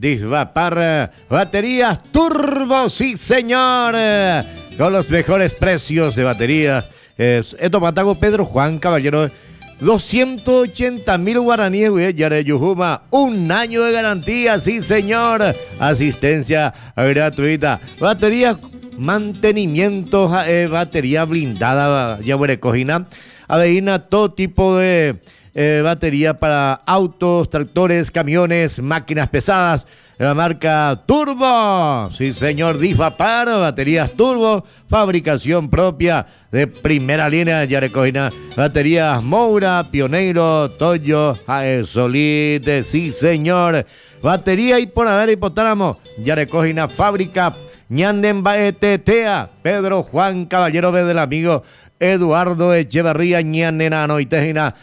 Disvapar baterías turbo, sí señor, con los mejores precios de baterías. Esto matago Pedro Juan Caballero, 280.000 guaraníes, güey, Yare Yujuma, un año de garantía, sí señor, asistencia gratuita, baterías, mantenimiento, batería blindada, ya cojina, aveina, todo tipo de batería para autos, tractores, camiones, máquinas pesadas. La marca Turbo, sí señor, Disvapar, baterías Turbo, fabricación propia de primera línea, ya recogina baterías Moura, Pioneiro, Toyo, Solid, sí señor, batería y por haber hipotálamo, ya recogina fábrica, Ñanden Baetetea, Pedro Juan Caballero del amigo Eduardo Echeverría, Ñanenano y Tejina,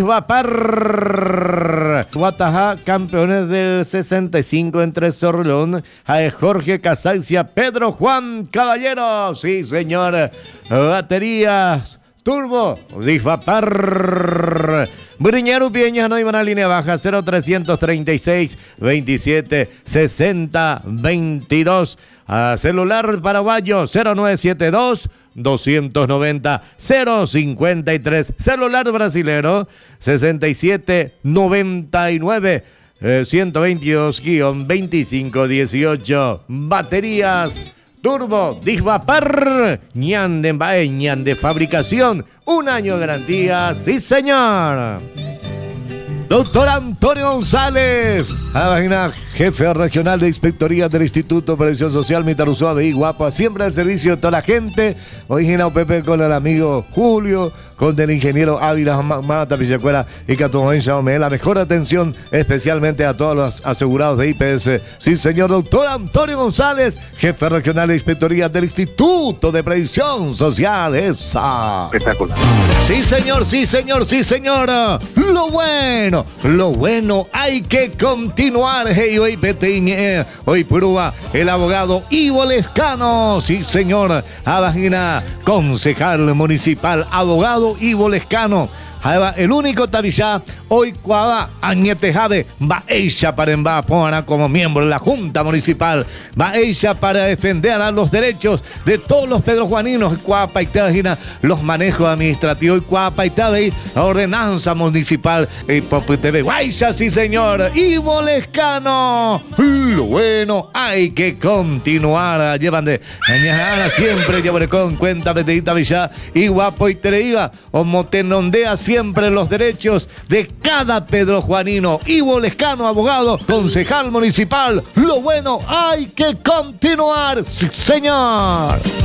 Disvapar. Guatajá, campeones del 65 entre Sorlón, Jorge Casancia, Pedro Juan Caballero, sí señor, baterías Turbo, Disvapar. Briñero Pieñas no iban a línea baja, 0336 27 60 22. A celular paraguayo 0972 290 053. Celular brasilero 6799 122-2518. Baterías Turbo, Disvapar, Ñanden Bae, Ñande fabricación, un año de garantía, sí señor. Doctor Antonio González, jefe regional de inspectoría del Instituto de Previsión Social Mitaruzúa de Iguapa, siempre al servicio de toda la gente. Hoy Pepe con el amigo Julio, con el ingeniero Ávila Mata Pichacuela y Catumoencha Ome, la mejor atención especialmente a todos los asegurados de IPS. Sí, señor doctor Antonio González, jefe regional de inspectoría del Instituto de Previsión Social. Esa. Espectacular. Sí, señor, sí, señor, sí, señor. Lo bueno, hay que continuar. Hey, hoy Petín, hoy prueba el abogado Ivo Lescano. Sí, señor, Abagina, concejal municipal, abogado Ivo Lescano. El único tabillá hoy cuava Añete Jade va ella para embapona como miembro de la Junta Municipal, va ella para defender a los derechos de todos los pedrojuaninos, cuapa y los manejos administrativos y cuapa y la ordenanza municipal y TV. Guaycha, sí señor, Ivo Lescano. Lo bueno, hay que continuar. Llevan de mañana siempre llevaré con cuenta Betita Villa y guapo y tereiva o motenondea siempre los derechos de cada pedrojuanino. Ivo Lescano, abogado, concejal municipal. Lo bueno, hay que continuar. Sí, señor.